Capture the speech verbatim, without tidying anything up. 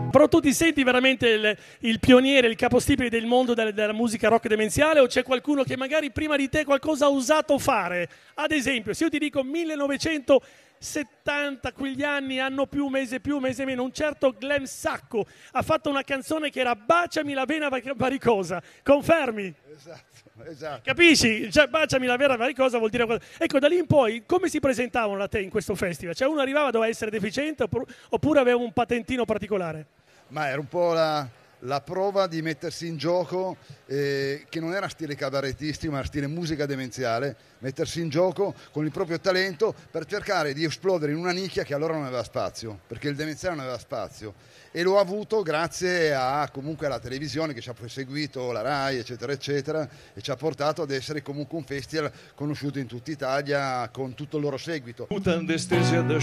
Però tu ti senti veramente il, il pioniere, il capostipite del mondo della, della musica rock demenziale, o c'è qualcuno che magari prima di te qualcosa ha osato fare? Ad esempio, se io ti dico millenovecentosettanta, quegli anni, anno più, mese più, mese meno, un certo Glenn Sacco ha fatto una canzone che era Baciami la vena varicosa, confermi? Esatto, esatto. Capisci? Cioè, baciami la vera varicosa vuol dire qualcosa. Ecco, da lì in poi, come si presentavano da te in questo festival? Cioè, uno arrivava, doveva essere deficiente oppure aveva un patentino particolare? Ma era un po' la, la prova di mettersi in gioco, eh, che non era stile cabarettistico, ma era stile musica demenziale, mettersi in gioco con il proprio talento per cercare di esplodere in una nicchia che allora non aveva spazio, perché il demenziale non aveva spazio. E l'ho avuto grazie a comunque alla televisione che ci ha poi seguito, la Rai, eccetera, eccetera, e ci ha portato ad essere comunque un festival conosciuto in tutta Italia con tutto il loro seguito.